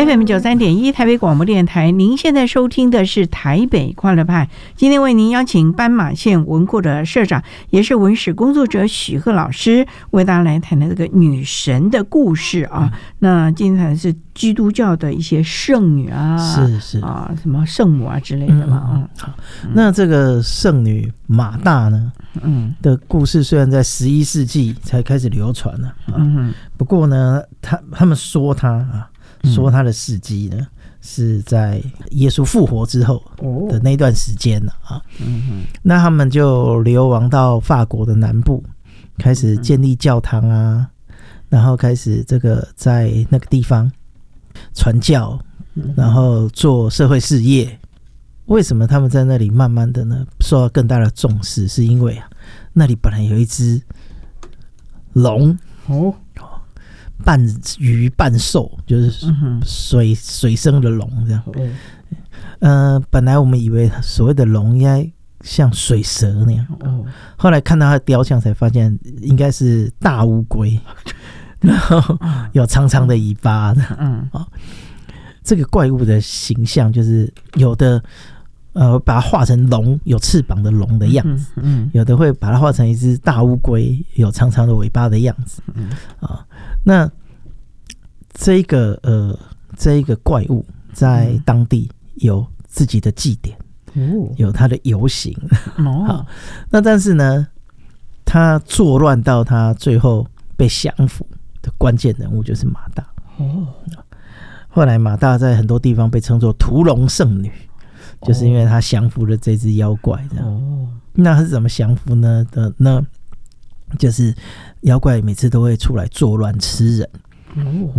FM93.1 台北广播电台，您现在收听的是台北快乐派。今天为您邀请斑马线文库的社长，也是文史工作者许鹤老师，为大家来谈的这个女神的故事啊。那今天谈的是基督教的一些圣女啊，是啊，什么圣母啊之类的嘛。 好，那这个圣女马大呢，的故事虽然在11世纪才开始流传了，不过呢，他们说他的事迹呢，是在耶稣复活之后的那段时间啊。那他们就流亡到法国的南部，开始建立教堂啊，然后开始这个在那个地方传教，然后做社会事业。为什么他们在那里慢慢的呢受到更大的重视？是因为那里本来有一只龙半鱼半兽，就是水生的龙这样。本来我们以为所谓的龙应该像水蛇那样，后来看到它的雕像才发现应该是大乌龟，然后有长长的尾巴的。这个怪物的形象就是有的把它画成龙，有翅膀的龙的样子，有的会把它画成一只大乌龟，有长长的尾巴的样子。那这个怪物在当地有自己的祭典，有它的游行。那但是呢，他作乱到他最后被降服的关键人物就是马大。后来马大在很多地方被称作屠龙圣女，就是因为他降服了这只妖怪。那他是怎么降服呢？就是妖怪每次都会出来作乱吃人。